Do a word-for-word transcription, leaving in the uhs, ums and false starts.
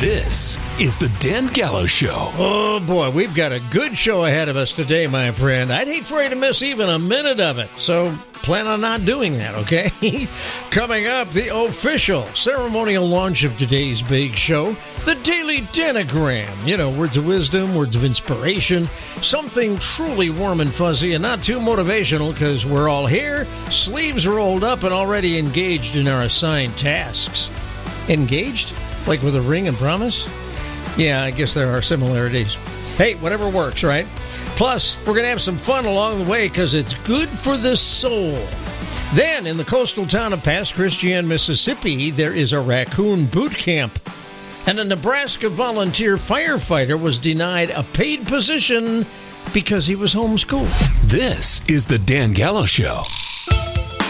This is the Dan Gallo Show. Oh, boy, we've got a good show ahead of us today, my friend. I'd hate for you to miss even a minute of it, so plan on not doing that, okay? Coming up, the official ceremonial launch of today's big show, the Daily Danagram. You know, words of wisdom, words of inspiration, something truly warm and fuzzy and not too motivational because we're all here, sleeves rolled up and already engaged in our assigned tasks. Engaged? Like with a ring and promise? Yeah, I guess there are similarities. Hey, whatever works, right? Plus, we're going to have some fun along the way because it's good for the soul. Then, in the coastal town of Pass Christian, Mississippi, there is a raccoon boot camp. And a Nebraska volunteer firefighter was denied a paid position because he was homeschooled. This is the Dan Gallo Show.